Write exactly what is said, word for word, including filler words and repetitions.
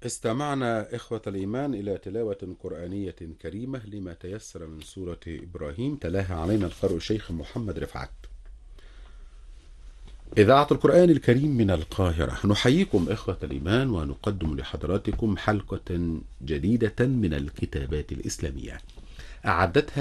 استمعنا إخوة الإيمان إلى تلاوة قرآنية كريمة لما تيسر من سورة إبراهيم، تلاها علينا القارئ الشيخ محمد رفعت. إذاعة القرآن الكريم من القاهرة، نحييكم إخوة الإيمان ونقدم لحضراتكم حلقة جديدة من الكتابات الإسلامية أعدتها